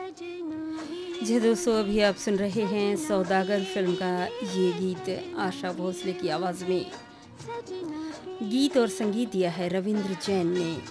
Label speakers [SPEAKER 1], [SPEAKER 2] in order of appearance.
[SPEAKER 1] जी दोस्तों, अभी आप सुन रहे हैं सौदागर फिल्म का ये गीत आशा भोसले की आवाज़ में। गीत और संगीत दिया है रविंद्र जैन ने।